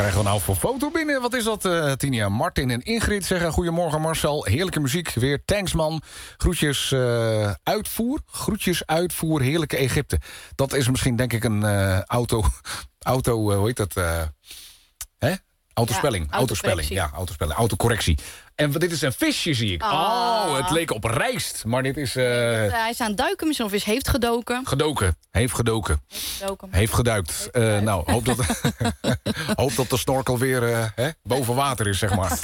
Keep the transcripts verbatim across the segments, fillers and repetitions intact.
krijgen we nou voor foto binnen? Wat is dat, uh, Tinia? Martin en Ingrid zeggen... Goedemorgen Marcel, heerlijke muziek. Weer thanks man. Groetjes uh, uitvoer. Groetjes uitvoer, heerlijke Egypte. Dat is misschien denk ik een uh, auto... Auto, uh, hoe heet dat? Uh, hè? Autospelling. Ja, autospelling. Ja, autospelling. Autocorrectie. En dit is een visje, zie ik. Oh, oh het leek op rijst. Maar dit is... Uh... Hij is aan het duiken, misschien of is heeft gedoken. Gedoken. Heeft gedoken. Heeft gedoken. Heeft geduikt. Heeft geduikt. Uh, nou, hoop dat, hoop dat de snorkel weer uh, hè, boven water is, zeg maar.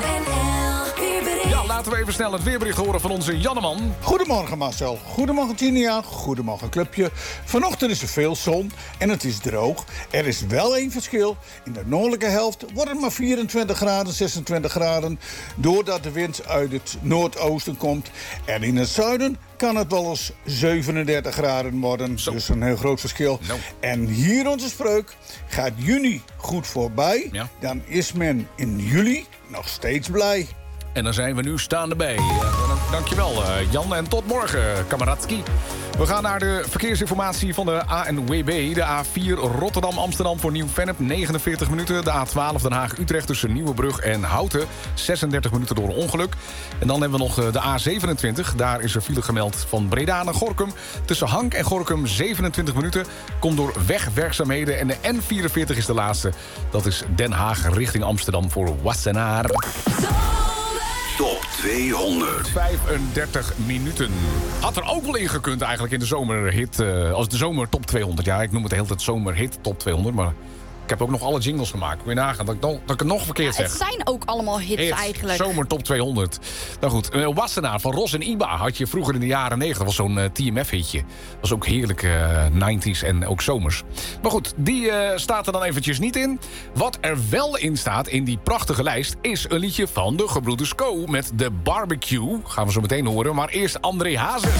Ja, laten we even snel het weerbericht horen van onze Janneman. Goedemorgen Marcel, goedemorgen Tinia, goedemorgen clubje. Vanochtend is er veel zon en het is droog. Er is wel één verschil. In de noordelijke helft wordt het maar vierentwintig graden, zesentwintig graden... doordat de wind uit het noordoosten komt. En in het zuiden kan het wel eens zevenendertig graden worden. Zo. Dus een heel groot verschil. No. En hier onze spreuk. Gaat juni goed voorbij, ja. Dan is men in juli nog steeds blij. En dan zijn we nu staande bij. Uh, dankjewel, uh, Jan. En tot morgen, kameradski. We gaan naar de verkeersinformatie van de A N W B. De A vier Rotterdam-Amsterdam voor Nieuw-Vennep, negenenveertig minuten. De A twaalf Den Haag-Utrecht tussen Nieuwebrug en Houten, zesendertig minuten door een ongeluk. En dan hebben we nog de A zevenentwintig. Daar is er file gemeld van Breda naar Gorinchem. Tussen Hank en Gorinchem, zevenentwintig minuten. Komt door wegwerkzaamheden. En de N vierenveertig is de laatste. Dat is Den Haag richting Amsterdam voor Wassenaar. Top tweehonderd. vijfendertig minuten. Had er ook wel ingekund eigenlijk in de zomerhit. Uh, als de zomer top tweehonderd. Ja, ik noem het de hele tijd zomerhit top tweehonderd. Maar ik heb ook nog alle jingles gemaakt. Moet je nagaan dat ik, nog, dat ik het nog verkeerd ja, zeg. Het zijn ook allemaal hits, hits eigenlijk. Zomer top tweehonderd. Nou goed, uh, Wassenaar van Ros en Iba had je vroeger in de jaren negentig. Dat was zo'n uh, T M F-hitje. Dat was ook heerlijk uh, negentig en ook zomers. Maar goed, die uh, staat er dan eventjes niet in. Wat er wel in staat in die prachtige lijst... is een liedje van de gebroeders Co. met de Barbecue. Gaan we zo meteen horen. Maar eerst André Hazes.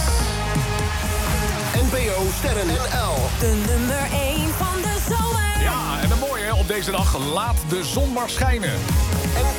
N P O Sterren N L. De nummer één van de zomer. Ja, en een mooie op deze dag. Laat de zon maar schijnen. N